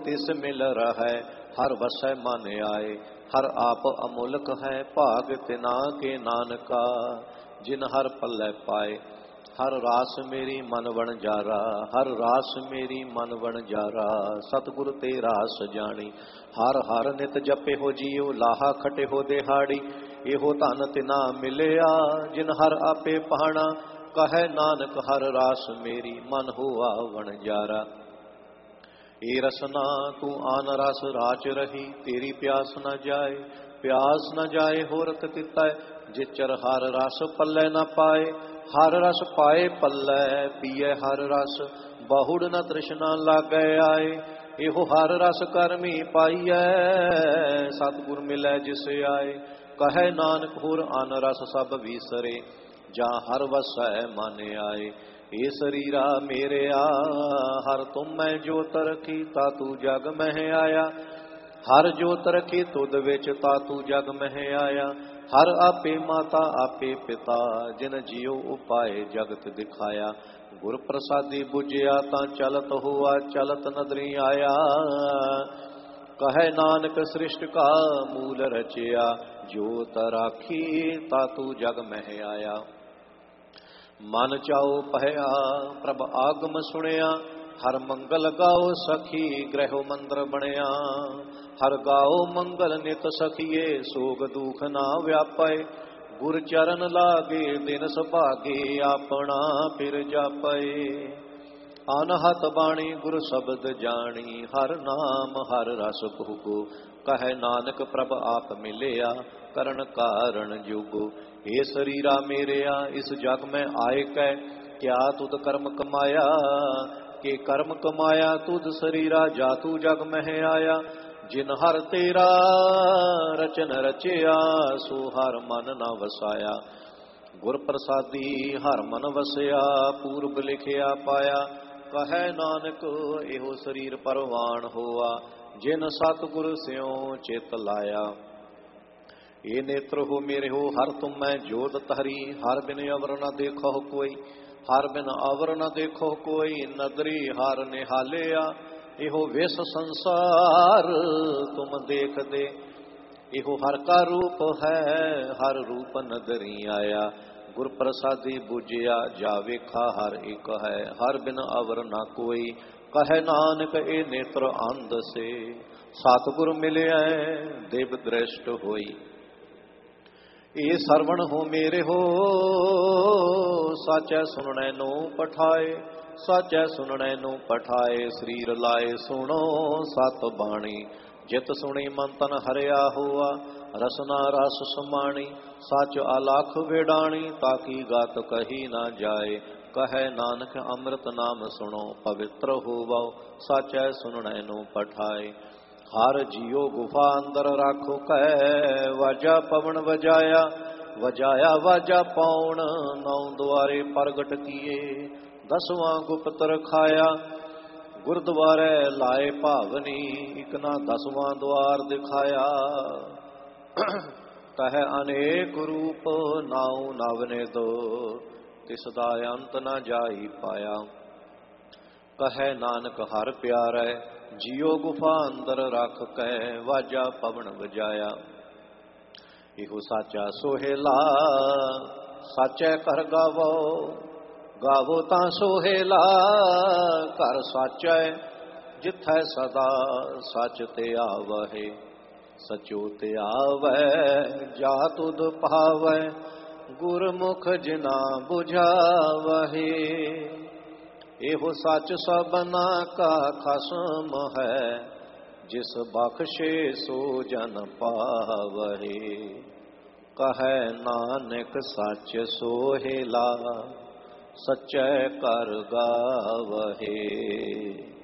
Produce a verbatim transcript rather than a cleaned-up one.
तिस मिल रहै, हर वसै मन आए। हर आप अमोलक है, भाग तिना के नानका। जिन हर पल्लै पाए, हर रास मेरी मन बन जारा। हर रास मेरी मन बन जारा, सतगुर ते रास जानी। हर हर नित जपे हो जियो, लाहा खटे हो दिहाड़ी। एहो धन तिना मिलिया, जिन हर आपे पाना। कहे नानक हर रास मेरी, मन होआ बन जारा। ए रसना तू आन रस राच रही, तेरी प्यास न जाए। प्यास न जाए होरत तितै, जिचर हर रस पल्लै न पाए। हर रस पाए पल्लै, पिए हर रस, बहुड़ न तृष्णा लागै आए। एहो हर रस करमी पाइयै, सतगुर मिलै जिस आए। कहे नानक होर आन रस सब विसरे, जा हर वसै मन आए। ए शरीरा मेरे आ, हर तुम मैं जोत रखी, तातू जग मह आया। हर जोत रखी तुद विच, तातू जग मह आया। हर आपे माता आपे पिता, जिन जियो उपाय जगत दिखाया। गुर प्रसादी बुझिया तां चलत हुआ, चलत नदरी आया। कहे नानक सृष्ट का मूल रचिया, जोत राखी तातू जग मह आया। मन चाओ पहया, प्रभ आगम सुनिया। हर मंगल गाओ सखी, ग्रहो मंत्र बनिया। हर गाओ मंगल नित सखिए, सोग दुख ना व्यापै। गुर चरण लागे दिन सुभागे, अपना फिर जापै। अनहत बाणी गुर शब्द जानी, हर नाम हर रस भोगो। कहे नानक प्रभ आप मिलिया, करण कारण जोगो। हे शरीरा मेरेया, इस जग में आए कै, क्या तुद कर्म कमाया। के कर्म कमाया तुद शरीरा, जा तू जग में आया। जिन हर तेरा रचन रचिया, सो हर मन न वसाया। गुर प्रसादी हर मन वसिया, पूर्व लिखिया पाया। कहे नानक एहो शरीर परवान होआ, जिन सतगुर स्यों चित लाया। ये नेत्र हो मेरे हो, हर तुम मैं जोत तहरी। हर बिन अवर न देखो कोई, हर बिन अवर न देखो कोई। नदरी हर निहालिया, एहो विस संसार तुम देख दे। एहो हर का रूप है, हर रूप नदरी आया। गुर प्रसादी बुझिया, जा वेखा हर एक है। हर बिन अवर न कोई, कहे नानक ए नेत्र अंध से। सतगुर मिलिया दिव दृष्ट होई। ए सरवण हो मेरे हो, साचै सुनने नो पठाए। साचै सुनने नो पठाए, शरीर लाए सुनो सत बाणी। जित सुनी मन तन हरिया हुआ, रसना रस समाणी। सच आलाख वेडाणी, ताकि गात कही ना जाए। कहे नानक अमृत नाम सुनो, पवित्र होवो। साचै सुनने नो पठाए। हर जियो गुफा अंदर राखो कै, वाजा पवन वजाया। वजाया वाजा पौन, नौ द्वारे प्रगट किए। दसवां गुप्त रखाया, गुरद्वारे लाए भावनी। इक ना दसवां द्वार दिखाया। कह अनेक रूप नाउ नवने दो, तिसदा अंत न जाई पाया। कहे नानक हर प्यारै, जियो गुफा अंदर रख कै। वाजा पवन बजाया। इहो साचा सोहेला, साचै कर गावो। गावो तां सोहेला, कर साचै। जिथै सदा सच ते आवहे, सचो ते आवै। जा तुद पावै, गुरमुख जिना बुझावहे। एहो सच सबना का खसम है, जिस बख्शे सो जन पावहे। कहे नानक सच सोहेला, सचै कर गावहे।